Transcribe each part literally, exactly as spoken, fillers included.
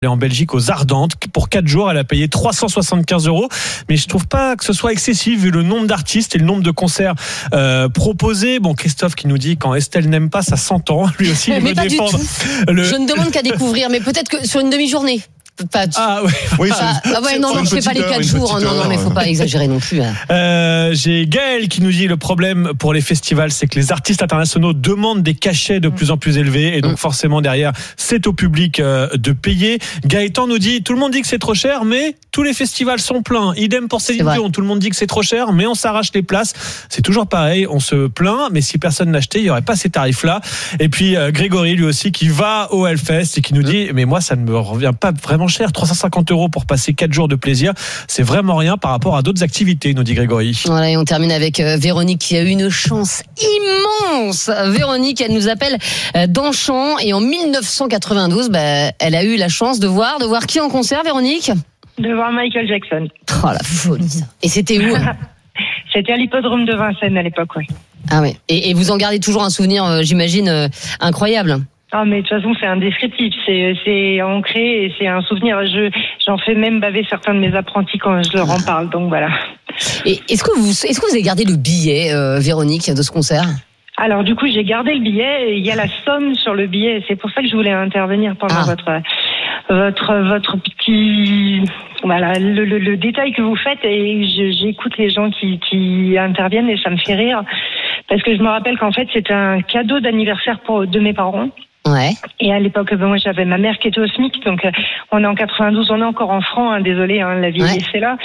Elle est en Belgique, aux Ardentes. Pour quatre jours, elle a payé trois cent soixante-quinze euros. Mais je trouve pas que ce soit excessif vu le nombre d'artistes et le nombre de concerts euh, proposés. Bon, Christophe qui nous dit quand Estelle n'aime pas, ça s'entend. Lui aussi, il mais veut pas défendre. Du tout. Le... Je ne demande qu'à découvrir, mais peut-être que sur une demi-journée. Pas de... Ah oui, oui ah, ah ouais, non, non, je fais pas les quatre jours. Non, non, mais faut pas exagérer non plus. Hein. Euh, j'ai Gaël qui nous dit le problème pour les festivals, c'est que les artistes internationaux demandent des cachets de plus en plus élevés et donc forcément derrière, c'est au public euh, de payer. Gaëtan nous dit tout le monde dit que c'est trop cher, mais tous les festivals sont pleins. Idem pour Céline Dion, tout le monde dit que c'est trop cher, mais on s'arrache les places. C'est toujours pareil, on se plaint, mais si personne n'achetait, il y aurait pas ces tarifs-là. Et puis euh, Grégory lui aussi qui va au Hellfest et qui nous dit mais moi ça ne me revient pas vraiment cher, trois cent cinquante euros pour passer quatre jours de plaisir, c'est vraiment rien par rapport à d'autres activités, nous dit Grégory. Voilà, et on termine avec euh, Véronique qui a eu une chance immense. Véronique, elle nous appelle euh, d'Anchamp et en dix-neuf cent quatre-vingt-douze, bah, elle a eu la chance de voir, de voir qui en concert, Véronique ? De voir Michael Jackson. Oh la folie ça. Et c'était où ? C'était à l'hippodrome de Vincennes à l'époque, oui. Ah ouais. Et, et vous en gardez toujours un souvenir, euh, j'imagine, euh, incroyable. Ah mais de toute façon c'est indescriptible, c'est c'est ancré et c'est un souvenir. Je j'en fais même baver certains de mes apprentis quand je leur en parle, donc voilà. Et est-ce que vous est-ce que vous avez gardé le billet, euh, Véronique, de ce concert ? Alors du coup j'ai gardé le billet. Et il y a la somme sur le billet. C'est pour ça que je voulais intervenir pendant ah. votre votre votre petit voilà le, le, le détail que vous faites et je, j'écoute les gens qui qui interviennent et ça me fait rire parce que je me rappelle qu'en fait c'était un cadeau d'anniversaire pour de mes parents. Ouais. Et à l'époque, ben moi j'avais ma mère qui était au SMIC, donc euh, on est en quatre-vingt-douze, on est encore en francs, hein, désolé, hein, la vie ouais. c'est là.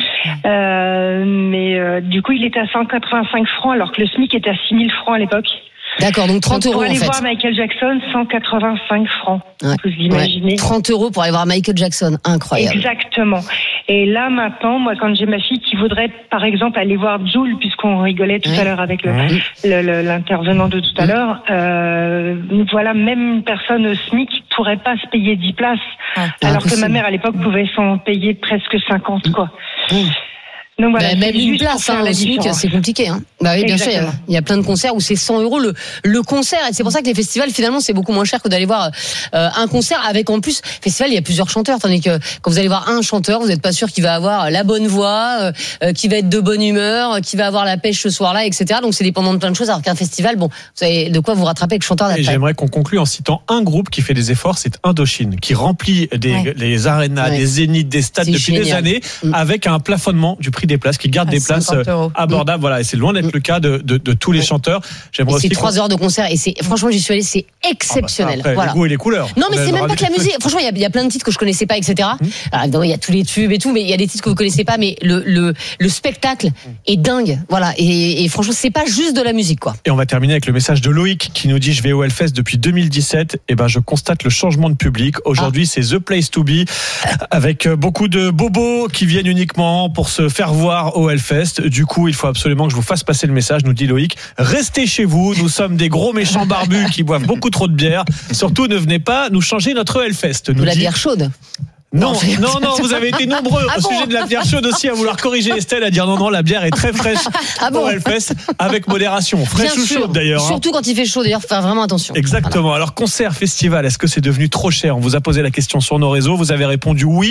Euh, mais euh, du coup, il était à cent quatre-vingt-cinq francs, alors que le SMIC était à six mille francs à l'époque. D'accord, donc trente donc, euros en fait. Pour aller voir Michael Jackson, cent quatre-vingt-cinq francs. Ouais. Vous imaginez. Ouais. trente euros pour aller voir Michael Jackson, incroyable. Exactement. Et là maintenant, moi quand j'ai ma fille qui voudrait par exemple aller voir Jul, puisqu'on rigolait tout ouais. à l'heure avec le, ouais. le, le, l'intervenant de tout à ouais. l'heure, euh, voilà, même une personne au SMIC pourrait pas se payer dix places, ah, alors que ma mère à l'époque pouvait s'en payer presque cinquante, quoi. Mmh. Donc voilà, bah, même une place hein, au SMIC, c'est compliqué. Hein. Bah oui, bien sûr, il y, a, il y a plein de concerts où c'est cent euros le, le concert. Et c'est pour ça que les festivals, finalement, c'est beaucoup moins cher que d'aller voir euh, un concert avec en plus, festival, il y a plusieurs chanteurs. Tandis que quand vous allez voir un chanteur, vous n'êtes pas sûr qu'il va avoir la bonne voix, euh, qu'il va être de bonne humeur, qu'il va avoir la pêche ce soir-là, et cetera. Donc c'est dépendant de plein de choses. Alors qu'un festival, bon, vous savez de quoi vous rattraper avec le chanteur d'après. Et j'aimerais qu'on conclue en citant un groupe qui fait des efforts, c'est Indochine, qui remplit des, ouais. les arénas, ouais. des zéniths, des stades c'est depuis génial. Des années, mmh. avec un plafonnement du prix des places, qui garde ah, des places abordables, mmh. voilà, et c'est loin d'être mmh. le cas de, de, de tous les chanteurs. J'aimerais aussi c'est trois heures de concert et c'est franchement j'y suis allé, c'est exceptionnel. Ah bah ça, après, voilà. Les goûts et les couleurs. Non mais c'est même pas que la musique. Franchement, il y a, il y a plein de titres que je connaissais pas, et cetera. Mmh. Alors, il y a tous les tubes et tout, mais il y a des titres que vous connaissez pas, mais le le, le spectacle mmh. est dingue, voilà. Et, et franchement, c'est pas juste de la musique, quoi. Et on va terminer avec le message de Loïc qui nous dit je vais au Hellfest depuis deux mille dix-sept. Et ben je constate le changement de public. Aujourd'hui, ah. c'est The Place to Be avec beaucoup de bobos qui viennent uniquement pour se faire voir au Hellfest. Du coup, il faut absolument que je vous fasse passer le message, nous dit Loïc. Restez chez vous, nous sommes des gros méchants barbus qui boivent beaucoup trop de bière. Surtout, ne venez pas nous changer notre Hellfest. Nous de la dit... bière chaude. Non, non, non, vous avez été nombreux ah au bon sujet de la bière chaude aussi à vouloir corriger Estelle, à dire non, non, la bière est très fraîche ah bon au Hellfest, avec modération. Fraîche Bien ou sûr. Chaude d'ailleurs. Surtout hein. quand il fait chaud d'ailleurs, faut faire vraiment attention. Exactement. Voilà. Alors, concert, festival, est-ce que c'est devenu trop cher ? On vous a posé la question sur nos réseaux, vous avez répondu oui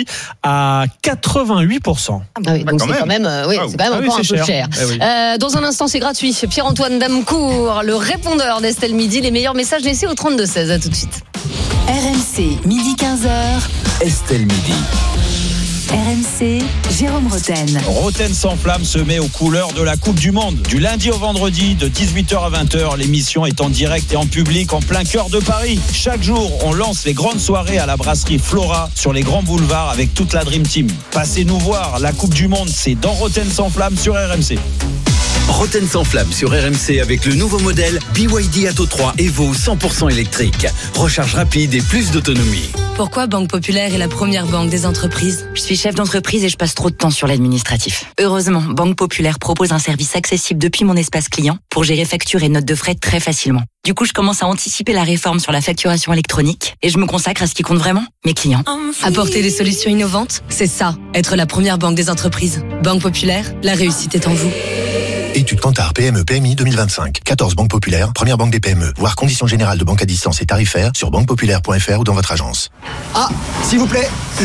à quatre-vingt-huit pour cent. Ah oui, bah, donc quand c'est, même. Quand même, euh, oui, ah, c'est quand même ah, encore oui, un peu cher. cher. Eh oui. euh, dans un instant, c'est gratuit. Pierre-Antoine Damecourt, le répondeur d'Estelle Midi, les meilleurs messages laissés au trente-deux seize. À tout de suite. R M C, midi quinze heures. Estelle Midi. R M C, Jérôme Roten. Roten sans flamme se met aux couleurs de la Coupe du Monde. Du lundi au vendredi, de dix-huit heures à vingt heures, l'émission est en direct et en public en plein cœur de Paris. Chaque jour, on lance les grandes soirées à la brasserie Flora sur les grands boulevards avec toute la Dream Team. Passez nous voir, la Coupe du Monde, c'est dans Roten sans flamme sur R M C. Roten sans flamme sur R M C avec le nouveau modèle B Y D Atto trois Evo cent pour cent électrique. Recharge rapide et plus d'autonomie. Pourquoi Banque Populaire est la première banque des entreprises ? Je suis chef d'entreprise et je passe trop de temps sur l'administratif. Heureusement, Banque Populaire propose un service accessible depuis mon espace client pour gérer factures et notes de frais très facilement. Du coup, je commence à anticiper la réforme sur la facturation électronique et je me consacre à ce qui compte vraiment, mes clients. Apporter des solutions innovantes, c'est ça, être la première banque des entreprises. Banque Populaire, la réussite est en vous. Étude Kantar P M E P M I deux mille vingt-cinq. quatorze banques populaires, première banque des P M E. Voir conditions générales de banque à distance et tarifaires sur banque populaire point f r ou dans votre agence. Ah, s'il vous plaît.